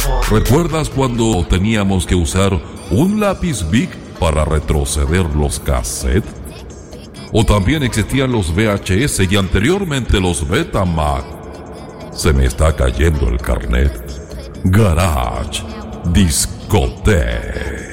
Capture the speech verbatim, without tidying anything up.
¿Recuerdas cuando teníamos que usar un lápiz Bic para retroceder los cassettes? O también existían los V H S y anteriormente los Betamax. Se me está cayendo el carnet. Garage Discotheque.